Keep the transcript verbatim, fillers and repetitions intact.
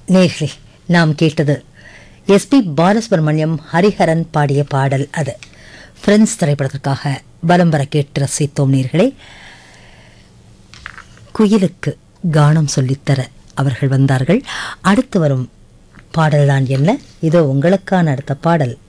நேர்களே, நாம் கேட்டது எஸ்பி பாலசுப்ரமணியம் ஹரிஹரன் பாடிய பாடல். அது பிரெண்ட்ஸ் திரைப்படத்திற்காக பலம் வர கேட்டு ரசித்தோம். நேர்களே, குயிலுக்கு கானம் சொல்லித்தர அவர்கள் வந்தார்கள். அடுத்து வரும் பாடல்தான் என்ன? இதோ உங்களுக்கான அடுத்த பாடல்.